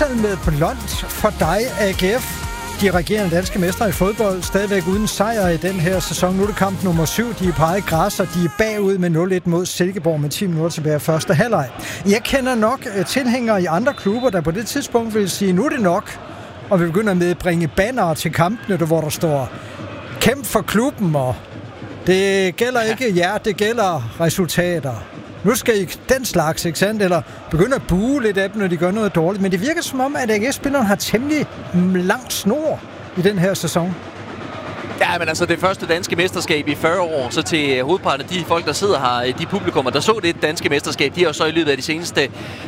Fuldstændig med blondt for dig, AGF. De regerende danske mestre i fodbold, stadigvæk uden sejr i den her sæson. Nu er det kamp nummer 7. De er på eget græs, og de er bagud med 0-1 mod Silkeborg med 10 minutter tilbage af første halvleg. Jeg kender nok tilhængere i andre klubber, der på det tidspunkt vil sige, nu er det nok, og vi begynder med at bringe bannere til kampene, hvor der står kæmp for klubben, og det gælder ikke jer, det gælder resultater. Nu skal I den slags, ikke sandt? Eller begynde at buge lidt af dem, når de gør noget dårligt. Men det virker som om, at AGF-spilleren har temmelig lang snor i den her sæson. Ja, men altså det første danske mesterskab i 40 år, så til hovedparten af de folk, der sidder her, de publikummer, der så det danske mesterskab, de har jo så i løbet af de seneste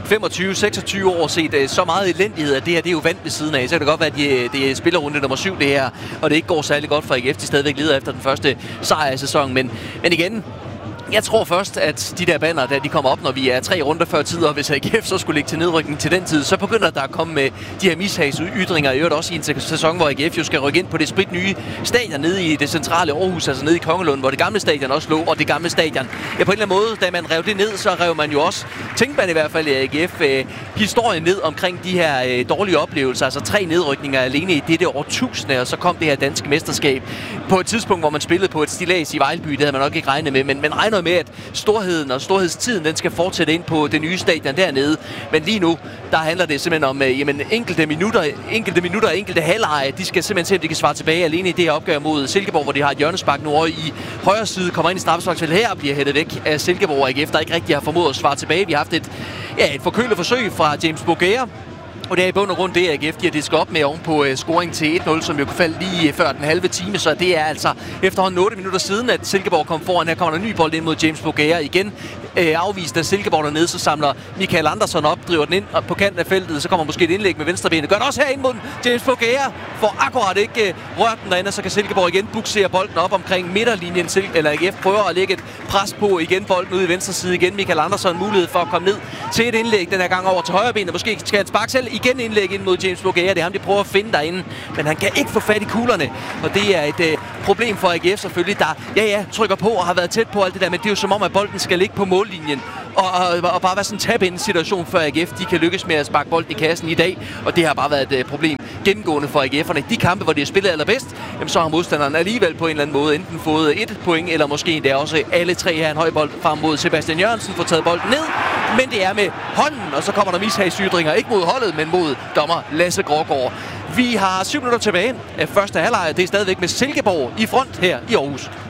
25-26 år set så meget elendighed, at det her, det er jo vand ved siden af. Så kan det godt være, at det er spillerrunde nummer 7, det her, og det ikke går særlig godt for AGF. De stadigvæk leder efter den første sejr i sæsonen. Men igen, jeg tror først, at de der banner, de kommer op, når vi er 3 runder før tid, og hvis AGF så skulle ligge til nedrykning til den tid, så begynder der at komme med de her mishagsytringer, i øvrigt også i en sæson, hvor AGF jo skal rykke ind på det spritnye stadion nede i det centrale Aarhus, altså nede i Kongelund, hvor det gamle stadion også lå, og det gamle stadion. Ja, på en eller anden måde, da man rev det ned, så rev man jo også, tænkte man i hvert fald i AGF, historien ned omkring de her dårlige oplevelser, altså 3 nedrykninger alene i dette årtusinde, og så kom det her danske mesterskab på et tidspunkt, hvor man spillede på et stillads i Vejlby, det havde man nok ikke regnet med, men man regner med, at storheden og storhedstiden, den skal fortsætte ind på det nye stadion dernede. Men lige nu, der handler det simpelthen om enkelte minutter, enkelte halvleje. De skal simpelthen se, om de kan svare tilbage alene i det her opgør mod Silkeborg, hvor de har et hjørnespark nu over i højre side, kommer ind i straffesparksfeltet her og bliver hættet væk af Silkeborg og AGF, der ikke rigtig har formået at svare tilbage. Vi har haft et forkølet forsøg fra James Bougere, og det er i bund og grund det, AGF de har disket op med oven på scoring til 1-0, som jo faldt lige før den halve time. Så det er altså efterhånden 8 minutter siden, at Silkeborg kom foran. Her kommer der en ny bold ind mod James Bougere igen. Afvist af Silkeborg dernede, så samler Michael Andersson op, driver den ind på kanten af feltet. Så kommer måske et indlæg med venstrebenet. Gør det også her ind mod den. James Bougere får akkurat ikke rørt den derinde, så kan Silkeborg igen buksere bolden op omkring midterlinjen. Eller AGF prøver at lægge et pres på igen, bolden ude i venstre side igen. Michael Andersson mulighed for at komme ned til et indlæg den her gang over til højre benet. Måske skal han sparke selv igen indlæg ind mod James Bougere. Det er ham, de prøver at finde derinde, men han kan ikke få fat i kuglerne, og det er et problem for AGF selvfølgelig, der trykker på og har været tæt på alt det der, men det er jo som om, at bolden skal ligge på mållinjen og bare være sådan en tab-in-situation, før AGF de kan lykkes med at sparke bolden i kassen i dag, og det har bare været et problem gennemgående for AGF'erne. De kampe, hvor de har spillet allerbedst, så har modstanderen alligevel på en eller anden måde enten fået 1 point, eller måske endda også alle 3 her en høj bold frem mod Sebastian Jørgensen, får taget bolden ned, men det er med hånden, og så kommer der mishagsytringer, ikke mod holdet, men mod dommer Lasse Grågaard. Vi har 7 minutter tilbage af første halvleg. Det er stadigvæk med Silkeborg i front her i Aarhus.